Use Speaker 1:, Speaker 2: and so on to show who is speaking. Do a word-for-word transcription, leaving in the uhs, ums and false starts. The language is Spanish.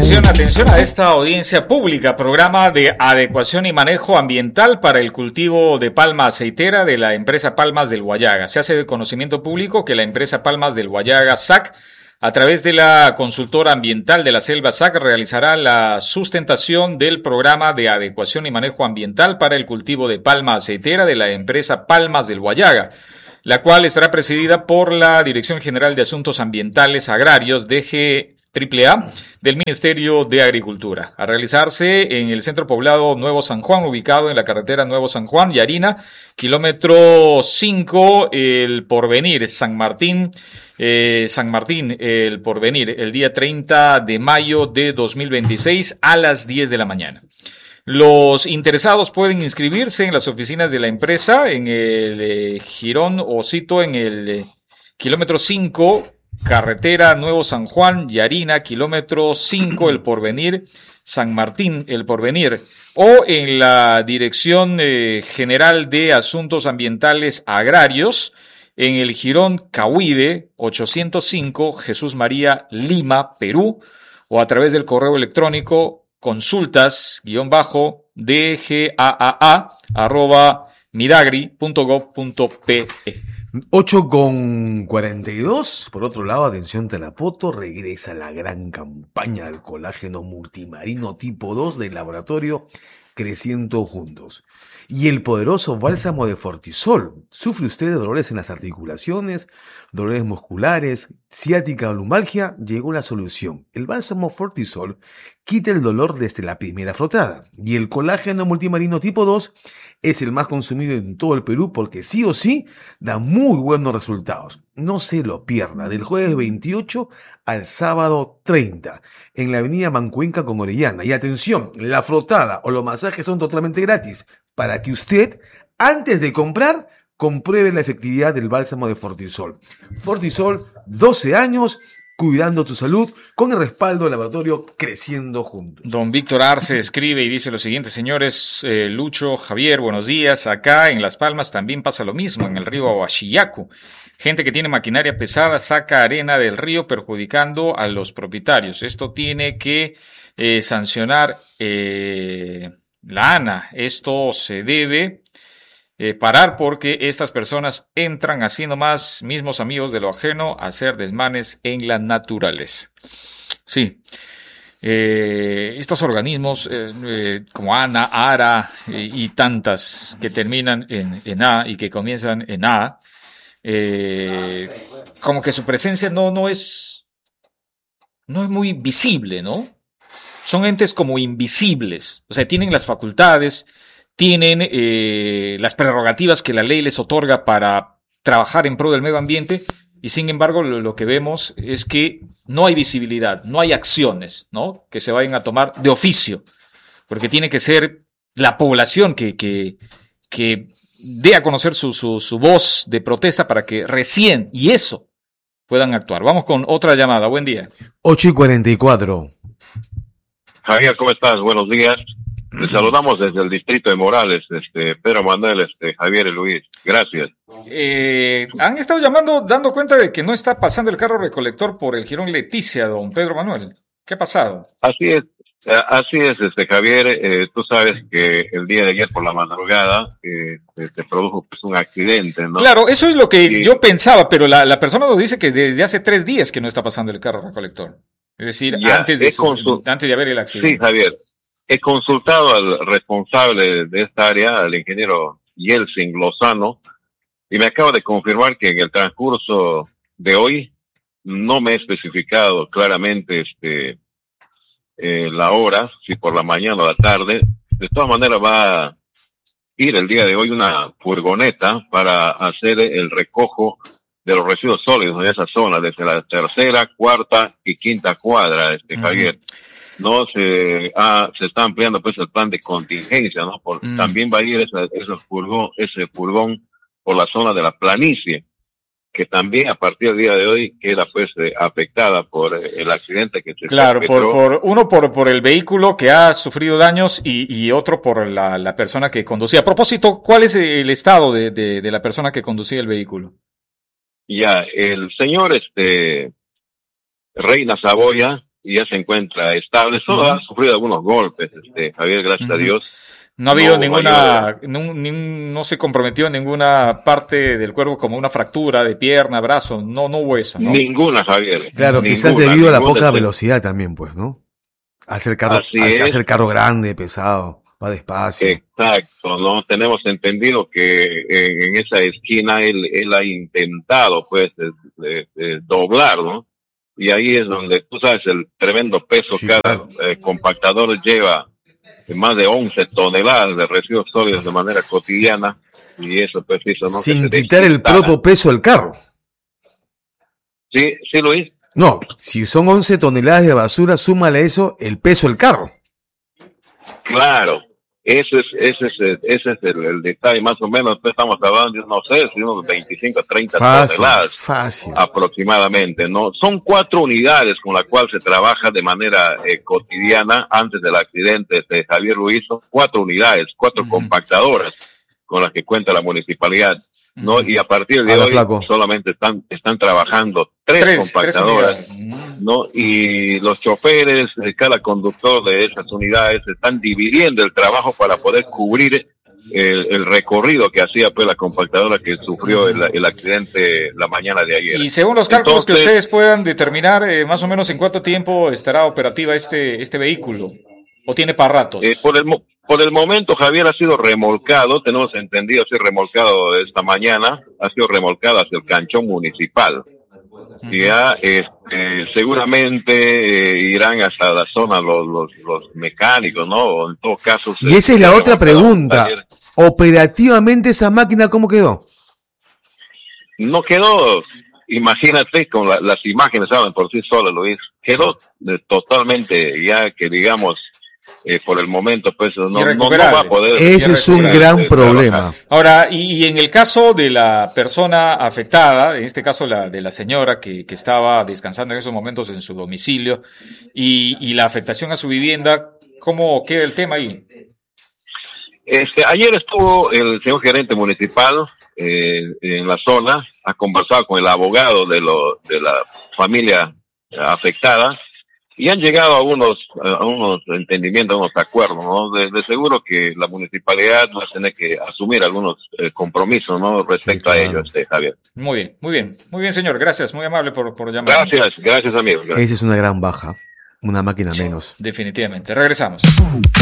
Speaker 1: Atención, atención a esta audiencia pública, programa de adecuación y manejo ambiental para el cultivo de palma aceitera de la empresa Palmas del Huallaga. Se hace de conocimiento público que la empresa Palmas del Huallaga S A C, a través de la consultora ambiental de la selva S A C, realizará la sustentación del programa de adecuación y manejo ambiental para el cultivo de palma aceitera de la empresa Palmas del Huallaga, la cual estará presidida por la Dirección General de Asuntos Ambientales Agrarios, D G triple A, del Ministerio de Agricultura, a realizarse en el centro poblado Nuevo San Juan, ubicado en la carretera Nuevo San Juan, Yarina, kilómetro cinco, El Porvenir, San Martín, eh, San Martín, El Porvenir, el día treinta de mayo de dos mil veintiséis a las diez de la mañana. Los interesados pueden inscribirse en las oficinas de la empresa en el eh, Girón o Cito en el eh, kilómetro cinco, carretera Nuevo San Juan, Yarina, kilómetro cinco, El Porvenir, San Martín, El Porvenir, o en la Dirección eh, General de Asuntos Ambientales Agrarios, en el Girón Cahuide, ochocientos cinco, Jesús María, Lima, Perú, o a través del correo electrónico consultas guión bajo dgaa arroba midagri punto gob punto pe.
Speaker 2: ocho con cuarenta y dos. Por otro lado, atención Tarapoto, regresa la gran campaña del colágeno multimarino tipo dos del laboratorio Creciendo Juntos. Y el poderoso bálsamo de Fortisol. ¿Sufre usted de dolores en las articulaciones, dolores musculares, ciática o lumbalgia? Llegó la solución. El bálsamo Fortisol quita el dolor desde la primera frotada. Y el colágeno multimarino tipo dos es el más consumido en todo el Perú porque sí o sí da muy buenos resultados. No se lo pierda, del jueves veintiocho al sábado treinta, en la avenida Mancuenca con Orellana. Y atención, la frotada o los masajes son totalmente gratis, para que usted, antes de comprar, compruebe la efectividad del bálsamo de Fortisol. Fortisol, doce años, cuidando tu salud, con el respaldo del laboratorio Creciendo Juntos.
Speaker 1: Don Víctor Arce escribe y dice lo siguiente: señores, eh, Lucho, Javier, buenos días. Acá en Las Palmas también pasa lo mismo, en el río Ahuachillacu. Gente que tiene maquinaria pesada saca arena del río perjudicando a los propietarios. Esto tiene que eh, sancionar eh, la ANA. Esto se debe eh, parar porque estas personas entran así nomás, mismos amigos de lo ajeno, a hacer desmanes en la naturaleza. Sí. Eh, estos organismos eh, eh, como ANA, ARA eh, y tantas que terminan en, en A y que comienzan en A, eh, como que su presencia no, no es no es muy visible, ¿no? Son entes como invisibles, o sea, tienen las facultades, tienen eh, las prerrogativas que la ley les otorga para trabajar en pro del medio ambiente, y sin embargo lo, lo que vemos es que no hay visibilidad, no hay acciones, ¿no?, que se vayan a tomar de oficio, porque tiene que ser la población que, que, que dé a conocer su, su, su voz de protesta para que recién, y eso, puedan actuar. Vamos con otra llamada. Buen día.
Speaker 2: ocho y cuarenta y cuatro.
Speaker 3: Javier, ¿cómo estás? Buenos días. Les saludamos desde el distrito de Morales, este, Pedro Manuel, este, Javier y Luis. Gracias.
Speaker 1: Eh, han estado llamando, dando cuenta de que no está pasando el carro recolector por el Jirón Leticia, don Pedro Manuel. ¿Qué ha pasado?
Speaker 3: Así es, eh, así es, este, Javier. Eh, tú sabes que el día de ayer por la madrugada eh, se, se produjo pues, un accidente, ¿no?
Speaker 1: Claro, eso es lo que
Speaker 3: sí.
Speaker 1: yo pensaba, pero la, la persona nos dice que desde hace tres días que no está pasando el carro recolector. Es decir,
Speaker 3: Ya,
Speaker 1: antes de, su,
Speaker 3: consul-
Speaker 1: antes de haber el accidente.
Speaker 3: Sí, Javier. He consultado al responsable de esta área, al ingeniero Yeltsin Lozano, y me acaba de confirmar que en el transcurso de hoy no me he especificado claramente este eh, la hora, si por la mañana o la tarde. De todas maneras va a ir el día de hoy una furgoneta para hacer el recojo de los residuos sólidos en esa zona, desde la tercera, cuarta y quinta cuadra, este uh-huh. Javier. No se ah, se está ampliando pues el plan de contingencia, ¿no? Por, uh-huh. También va a ir ese, ese furgón, ese furgón por la zona de la planicie, que también a partir del día de hoy queda pues eh, afectada por eh, el accidente que se
Speaker 1: Claro, por, por uno por por el vehículo que ha sufrido daños y, y otro por la, la persona que conducía. A propósito, ¿cuál es el estado de, de, de la persona que conducía el vehículo?
Speaker 3: Ya, el señor este Reina Saboya y ya se encuentra estable. Solo uh-huh. ha sufrido algunos golpes, este, Javier, gracias uh-huh. a Dios.
Speaker 1: No ha habido no, ninguna, no, ni, no se comprometió en ninguna parte del cuerpo como una fractura de pierna, brazo, no, no hubo eso, ¿no?
Speaker 3: Ninguna, Javier.
Speaker 2: Claro,
Speaker 3: ninguna,
Speaker 2: quizás debido a la poca
Speaker 3: este...
Speaker 2: velocidad también, pues, ¿no? Hacer carro, al, hacer carro grande, pesado, va despacio.
Speaker 3: Exacto, ¿no? Tenemos entendido que en, en esa esquina él, él ha intentado, pues, de, de, de doblar, ¿no? Y ahí es donde, tú sabes, el tremendo peso, sí, cada claro. eh, compactador lleva más de once toneladas de residuos sólidos de manera cotidiana, y eso pues hizo, ¿no?
Speaker 2: Sin quitar el propio peso del carro.
Speaker 3: Sí, sí, Luis.
Speaker 2: No, si son once toneladas de basura, súmale eso el peso del carro.
Speaker 3: Claro, ese es, ese es, el, ese es el, el detalle, más o menos, pues estamos hablando de, no sé, si unos veinticinco a treinta
Speaker 2: fácil,
Speaker 3: toneladas
Speaker 2: fácil.
Speaker 3: aproximadamente, ¿no? Son cuatro unidades con las cuales se trabaja de manera eh, cotidiana antes del accidente de Javier Ruiz, son cuatro unidades, cuatro uh-huh. compactadoras con las que cuenta la municipalidad, ¿no? Uh-huh. Y a partir de a hoy flaco. solamente están, están trabajando tres, tres compactadoras, tres ¿no? Y los choferes, cada conductor de esas unidades están dividiendo el trabajo para poder cubrir el, el recorrido que hacía pues la compactadora que sufrió el, el accidente la mañana de ayer.
Speaker 1: Y según los cálculos Entonces, que ustedes puedan determinar, eh, más o menos en cuánto tiempo estará operativa este, este vehículo, ¿o tiene para ratos?
Speaker 3: Eh, por el Por el momento, Javier, ha sido remolcado, tenemos entendido, ha sido remolcado esta mañana, ha sido remolcado hacia el canchón municipal. Uh-huh. Y ya este, seguramente eh, irán hasta la zona los, los, los mecánicos, ¿no? O en todo caso...
Speaker 2: Y esa es la otra pregunta. Operativamente, ¿esa máquina cómo quedó?
Speaker 3: No quedó, imagínate, con la, las imágenes hablan por sí solas, Luis, quedó de, totalmente, ya que digamos... Eh, por el momento, pues no, no, no va a poder.
Speaker 2: Ese es un gran problema.
Speaker 1: Trabajar. Ahora, y, y en el caso de la persona afectada, en este caso la de la señora que, que estaba descansando en esos momentos en su domicilio, y, y la afectación a su vivienda, ¿cómo queda el tema ahí?
Speaker 3: Este, ayer estuvo el señor gerente municipal eh, en la zona, ha conversado con el abogado de, lo, de la familia afectada. Y han llegado a unos, a unos entendimientos, a unos acuerdos, ¿no? De, de seguro que la municipalidad va a tener que asumir algunos eh, compromisos, ¿no? Respecto sí, claro. a ello, este, Javier.
Speaker 1: Muy bien, muy bien, muy bien, señor. Gracias, muy amable por, por llamar.
Speaker 3: Gracias, gracias, amigo. Gracias.
Speaker 2: Esa es una gran baja, una máquina
Speaker 1: sí,
Speaker 2: menos.
Speaker 1: Definitivamente. Regresamos.